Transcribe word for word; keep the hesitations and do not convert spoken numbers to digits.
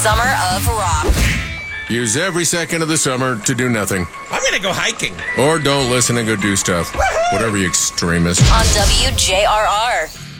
Summer of Rock. Use every second of the summer to do nothing. I'm going to go hiking. Or don't listen and go do stuff. Whatever, you extremist. On W J R R.